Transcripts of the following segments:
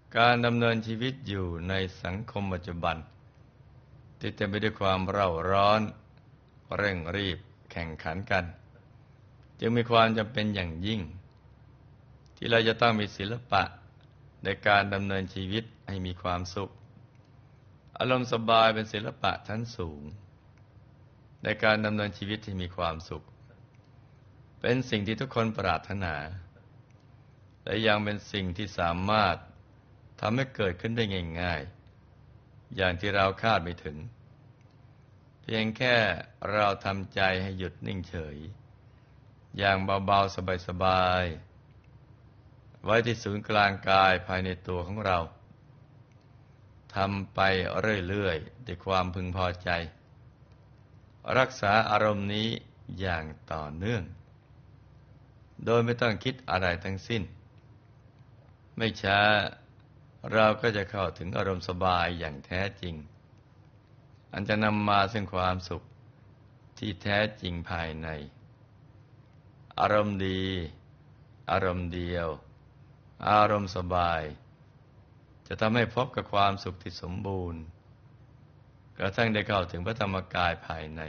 การดำเนินชีวิตอยู่ในสังคมปัจจุบันที่เต็มไปด้วยความเร่าร้อนเร่งรีบแข่งขันกันจึงมีความจำเป็นอย่างยิ่งที่เราจะต้องมีศิลปะในการดำเนินชีวิตให้มีความสุขอารมณ์สบายเป็นศิลปะชั้นสูงในการดำเนินชีวิตที่มีความสุขเป็นสิ่งที่ทุกคนปรารถนาและยังเป็นสิ่งที่สามารถทำให้เกิดขึ้นได้ง่ายๆอย่างที่เราคาดไม่ถึงเพียงแค่เราทำใจให้หยุดนิ่งเฉยอย่างเบาๆสบายๆไว้ที่ศูนย์กลางกายภายในตัวของเราทำไปเรื่อยๆด้วยความพึงพอใจรักษาอารมณ์นี้อย่างต่อเนื่องโดยไม่ต้องคิดอะไรทั้งสิ้นไม่ช้าเราก็จะเข้าถึงอารมณ์สบายอย่างแท้จริงอันจะนำมาซึ่งความสุขที่แท้จริงภายในอารมณ์ดีอารมณ์เดียวอารมณ์สบายจะทำให้พบกับความสุขที่สมบูรณ์กระทั่งได้เข้าถึงพระธรรมกายภายใน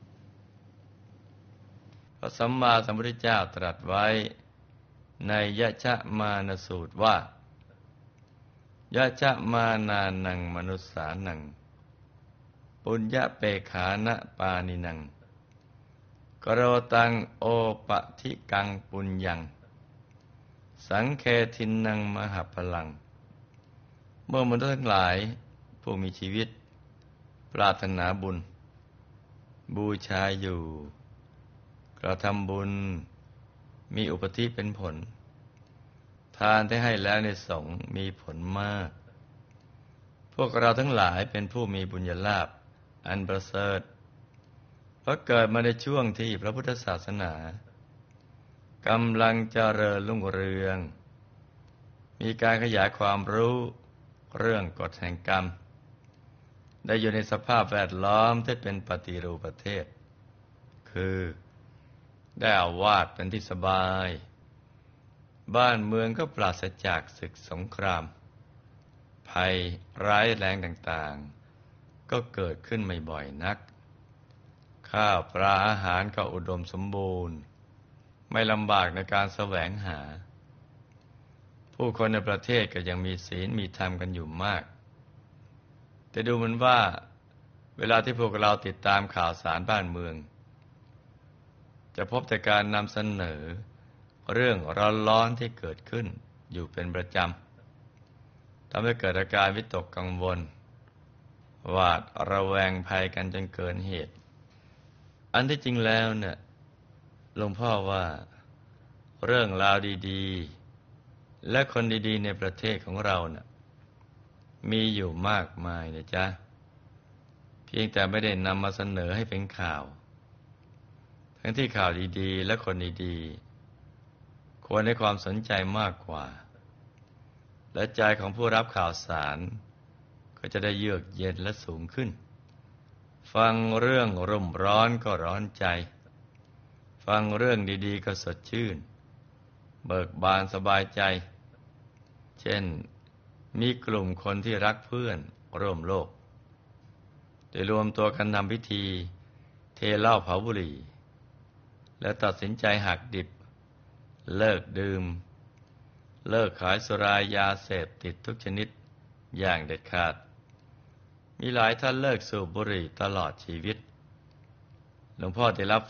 พระสัมมาสัมพุทธเจ้าตรัสไว้ในยะชะมานสูตรว่ายะชะมานานังมนุสสานังปุญญเปขานะปานินังกโรตังโอปะทิกังปุญญังสังเคทินนังมหาพลังเมื่อมนุษย์ทั้งหลายผู้มีชีวิตปรารถนาบุญบูชาอยู่กระทำบุญมีอุปธิเป็นผลทานที่ให้แล้วในสงฆ์มีผลมากพวกเราทั้งหลายเป็นผู้มีบุญญาลาภอันประเสริฐเพราะเกิดมาในช่วงที่พระพุทธศาสนากำลังเจริญรุ่งเรืองมีการขยายความรู้เรื่องกฎแห่งกรรมได้อยู่ในสภาพแวดล้อมที่เป็นปฏิรูปประเทศคือได้อาวาสเป็นที่สบายบ้านเมืองก็ปราศจากศึกสงครามภัยร้ายแรงต่างๆก็เกิดขึ้นไม่บ่อยนักข้าวปลาอาหารก็อุดมสมบูรณ์ไม่ลำบากในการแสวงหาผู้คนในประเทศก็ยังมีศีลมีธรรมกันอยู่มากแต่ดูเหมือนว่าเวลาที่พวกเราติดตามข่าวสารบ้านเมืองจะพบแต่การนำเสนอเรื่องร้อนๆที่เกิดขึ้นอยู่เป็นประจำทำให้เกิดอาการวิตกกังวลหวาดระแวงภัยกันจนเกินเหตุอันที่จริงแล้วเนี่ยหลวงพ่อว่าเรื่องราวดีๆและคนดีๆในประเทศของเราเนี่ยมีอยู่มากมายนะจ๊ะเพียงแต่ไม่ได้นำมาเสนอให้เป็นข่าวทั้งที่ข่าวดีๆและคนดีๆควรให้ความสนใจมากกว่าและใจของผู้รับข่าวสารก็จะได้เยือกเย็นและสูงขึ้นฟังเรื่องรุ่มร้อนก็ร้อนใจฟังเรื่องดีๆก็สดชื่นเบิกบานสบายใจเช่นมีกลุ่มคนที่รักเพื่อนร่วมโลกได้รวมตัวกันทำพิธีเทเหล้าเผาบุหรี่และตัดสินใจหักดิบเลิกดื่มเลิกขายสุรายาเสพติดทุกชนิดอย่างเด็ดขาดมีหลายท่านเลิกสูบบุหรี่ตลอดชีวิตหลวงพ่อได้รับ